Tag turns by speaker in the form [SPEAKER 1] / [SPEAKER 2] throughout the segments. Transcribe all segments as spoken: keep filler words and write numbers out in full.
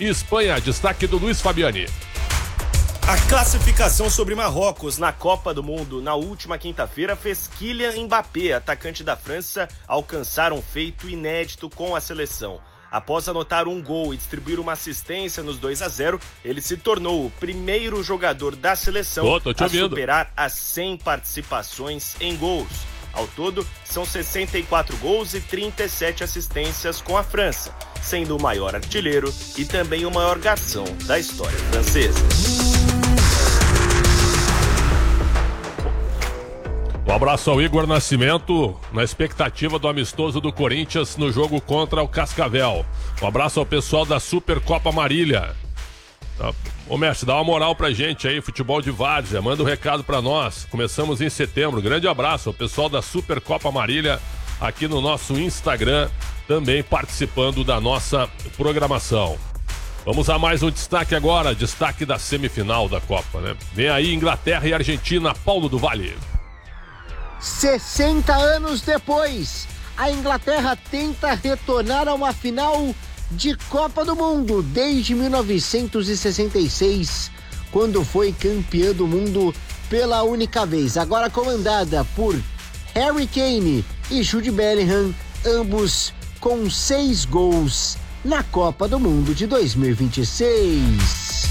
[SPEAKER 1] e Espanha. Destaque do Luiz Fabiani.
[SPEAKER 2] A classificação sobre Marrocos na Copa do Mundo na última quinta-feira fez Kylian Mbappé, atacante da França, alcançar um feito inédito com a seleção. Após anotar um gol e distribuir uma assistência nos dois a zero, ele se tornou o primeiro jogador da seleção
[SPEAKER 1] Tô, tô te
[SPEAKER 2] a
[SPEAKER 1] ouvindo.
[SPEAKER 2] superar as cem participações em gols. Ao todo, são sessenta e quatro gols e trinta e sete assistências com a França, sendo o maior artilheiro e também o maior garçom da história francesa.
[SPEAKER 1] Um abraço ao Igor Nascimento, na expectativa do amistoso do Corinthians no jogo contra o Cascavel. Um abraço ao pessoal da Supercopa Marília. Tá. Ô mestre, dá uma moral pra gente aí, futebol de várzea, manda um recado pra nós. Começamos em setembro, grande abraço ao pessoal da Supercopa Marília aqui no nosso Instagram, também participando da nossa programação. Vamos a mais um destaque agora, destaque da semifinal da Copa, né? Vem aí Inglaterra e Argentina, Paulo do Vale.
[SPEAKER 3] sessenta anos depois, a Inglaterra tenta retornar a uma final de Copa do Mundo desde mil novecentos e sessenta e seis, quando foi campeã do mundo pela única vez. Agora comandada por Harry Kane e Jude Bellingham, ambos com seis gols na Copa do Mundo de dois mil e vinte e seis.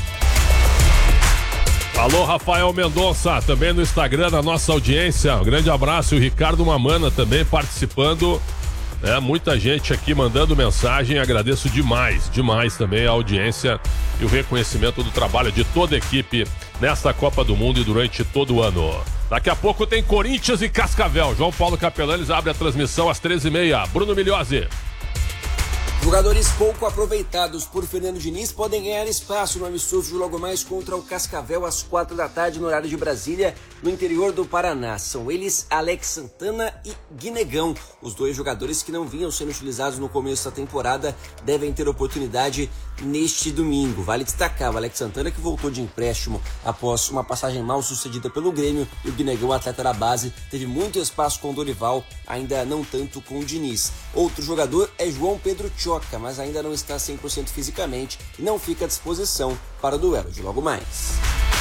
[SPEAKER 1] Alô, Rafael Mendonça, também no Instagram, na nossa audiência. Um grande abraço. E o Ricardo Mamana também participando. É, muita gente aqui mandando mensagem. Agradeço demais, demais também a audiência e o reconhecimento do trabalho de toda a equipe nesta Copa do Mundo e durante todo o ano. Daqui a pouco tem Corinthians e Cascavel. João Paulo Capelanes abre a transmissão às treze e meia. Bruno Migliozzi.
[SPEAKER 4] Jogadores pouco aproveitados por Fernando Diniz podem ganhar espaço no amistoso de logo mais contra o Cascavel às quatro da tarde no horário de Brasília, no interior do Paraná. São eles Alex Santana e Guinegão. Os dois jogadores que não vinham sendo utilizados no começo da temporada devem ter oportunidade neste domingo. Vale destacar o Alex Santana, que voltou de empréstimo após uma passagem mal sucedida pelo Grêmio, e o Guinegão, atleta da base, teve muito espaço com o Dorival, ainda não tanto com o Diniz. Outro jogador é João Pedro Choca, mas ainda não está cem por cento fisicamente e não fica à disposição para o duelo de logo mais.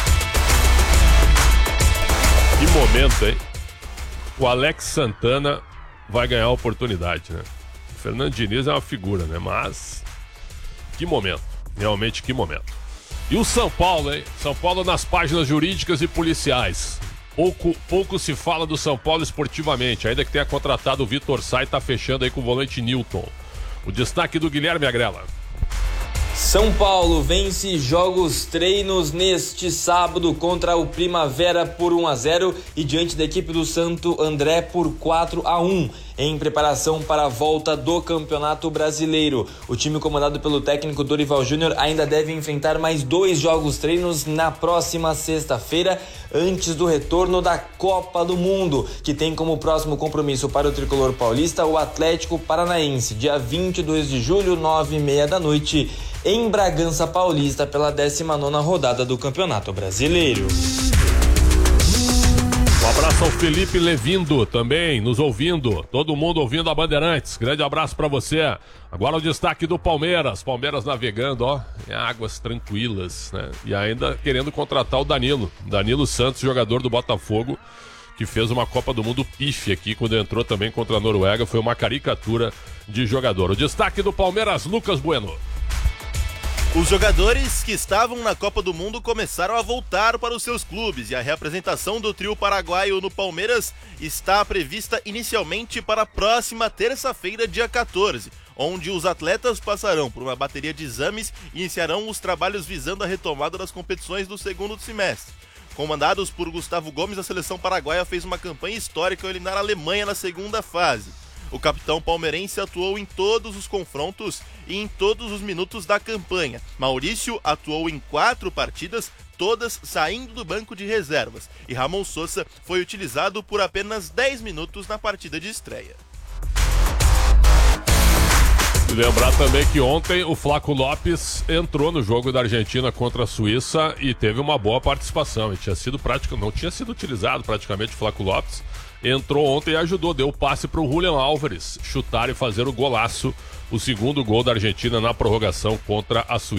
[SPEAKER 1] Que momento, hein? O Alex Santana vai ganhar a oportunidade, né? O Fernando Diniz é uma figura, né? Mas que momento, realmente que momento. E o São Paulo, hein? São Paulo nas páginas jurídicas e policiais. Pouco, pouco se fala do São Paulo esportivamente, ainda que tenha contratado o Vitor Sá e tá fechando aí com o volante Newton. O destaque do Guilherme Agrela.
[SPEAKER 5] São Paulo vence jogos treinos neste sábado contra o Primavera por um a zero e diante da equipe do Santo André por quatro a um, em preparação para a volta do Campeonato Brasileiro. O time comandado pelo técnico Dorival Júnior ainda deve enfrentar mais dois jogos treinos na próxima sexta-feira, antes do retorno da Copa do Mundo, que tem como próximo compromisso para o tricolor paulista o Atlético Paranaense, dia vinte e dois de julho, nove e meia da noite, em Bragança Paulista, pela décima nona rodada do Campeonato Brasileiro.
[SPEAKER 1] Um abraço ao Felipe Levindo, também nos ouvindo, todo mundo ouvindo a Bandeirantes. Grande abraço pra você. Agora o destaque do Palmeiras. Palmeiras navegando, ó, em águas tranquilas, né? E ainda querendo contratar o Danilo. Danilo Santos, jogador do Botafogo, que fez uma Copa do Mundo pífia aqui quando entrou também contra a Noruega. Foi uma caricatura de jogador. O destaque do Palmeiras, Lucas Bueno.
[SPEAKER 6] Os jogadores que estavam na Copa do Mundo começaram a voltar para os seus clubes e a reapresentação do trio paraguaio no Palmeiras está prevista inicialmente para a próxima terça-feira, dia quatorze, onde os atletas passarão por uma bateria de exames e iniciarão os trabalhos visando a retomada das competições do segundo semestre. Comandados por Gustavo Gomes, a seleção paraguaia fez uma campanha histórica ao eliminar a Alemanha na segunda fase. O capitão palmeirense atuou em todos os confrontos e em todos os minutos da campanha. Maurício atuou em quatro partidas, todas saindo do banco de reservas. E Ramon Sosa foi utilizado por apenas dez minutos na partida de estreia.
[SPEAKER 1] E lembrar também que ontem o Flaco Lopes entrou no jogo da Argentina contra a Suíça e teve uma boa participação. E tinha sido prática, não tinha sido utilizado praticamente o Flaco Lopes. Entrou ontem e ajudou, deu passe para o Julián Álvares chutar e fazer o golaço, o segundo gol da Argentina na prorrogação contra a Suíça.